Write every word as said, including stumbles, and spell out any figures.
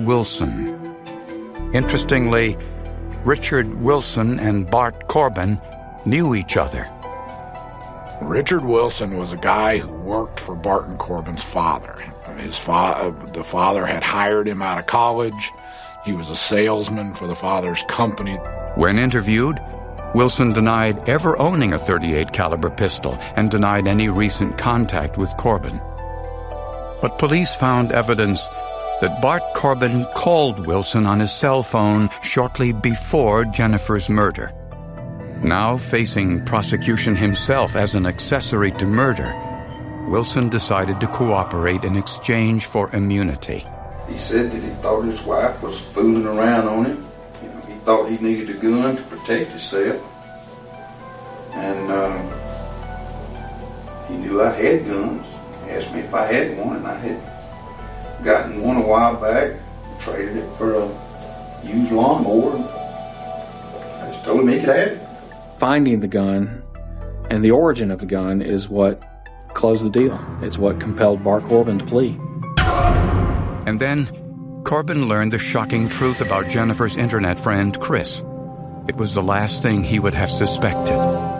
Wilson. Interestingly, Richard Wilson and Bart Corbin knew each other. Richard Wilson was a guy who worked for Barton Corbin's father. His fa- the father had hired him out of college. He was a salesman for the father's company. When interviewed, Wilson denied ever owning a thirty-eight caliber pistol and denied any recent contact with Corbin. But police found evidence that Bart Corbin called Wilson on his cell phone shortly before Jennifer's murder. Now facing prosecution himself as an accessory to murder, Wilson decided to cooperate in exchange for immunity. He said that he thought his wife was fooling around on him. You know, he thought he needed a gun to protect himself. And uh, he knew I had guns. He asked me if I had one, and I had gotten one a while back, traded it for a used lawnmower. I just told him he could have it. Finding the gun and the origin of the gun is what closed the deal. It's what compelled Bart Corbin to plead. And then, Corbin learned the shocking truth about Jennifer's internet friend, Chris. It was the last thing he would have suspected.